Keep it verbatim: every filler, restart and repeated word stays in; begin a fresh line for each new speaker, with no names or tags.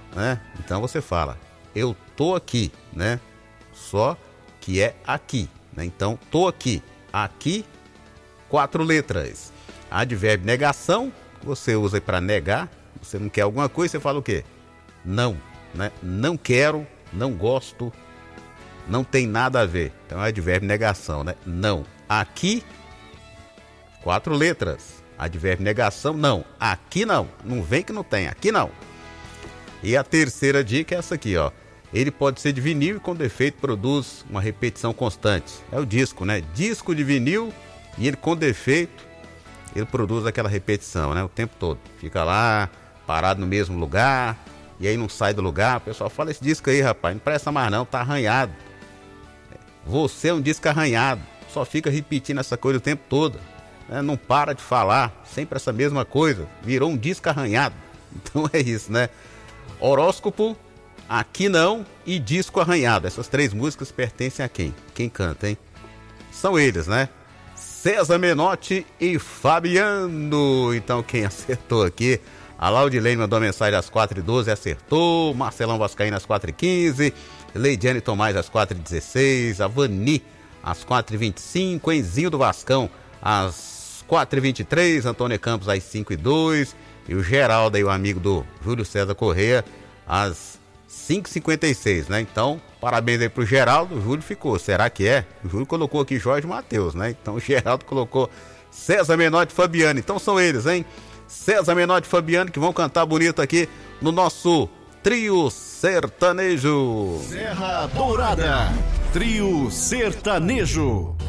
né? Então você fala, eu tô aqui, né? Só que é aqui, né? Então, tô aqui. Aqui, quatro letras. Advérbio negação, você usa para negar. Você não quer alguma coisa, você fala o quê? Não, né? Não quero, não gosto, não tem nada a ver. Então é advérbio negação, né? Não. Aqui, quatro letras. Advérbio negação, não. Aqui não. Não vem que não tem. Aqui não. E a terceira dica é essa aqui, ó. Ele pode ser de vinil e com defeito produz uma repetição constante. É o disco, né? Disco de vinil e ele com defeito, ele produz aquela repetição, né? O tempo todo. Fica lá, parado no mesmo lugar, e aí não sai do lugar. O pessoal fala, esse disco aí, rapaz, não presta mais não, tá arranhado. Você é um disco arranhado, só fica repetindo essa coisa o tempo todo. Né? Não para de falar, sempre essa mesma coisa. Virou um disco arranhado. Então é isso, né? Horóscopo, aqui não e disco arranhado. Essas três músicas pertencem a quem? Quem canta, hein? São eles, né? César Menotti e Fabiano. Então quem acertou aqui? A Laudilene mandou mensagem às quatro e doze, acertou. Marcelão Vascaíno às quatro e quinze. Leidiane Tomás às quatro e dezesseis. A Vani às quatro e vinte e cinco. Enzinho do Vascão às quatro e vinte e três. Antônio Campos às cinco e dois. E o Geraldo aí, o amigo do Júlio César Corrêa, às cinco e cinquenta e seis, né? Então, parabéns aí pro Geraldo. O Júlio ficou, será que é? O Júlio colocou aqui Jorge Mateus, né? Então o Geraldo colocou César Menotti e Fabiano. Então são eles, hein? César Menotti e Fabiano que vão cantar bonito aqui no nosso Trio Sertanejo.
Serra Dourada, Trio Sertanejo.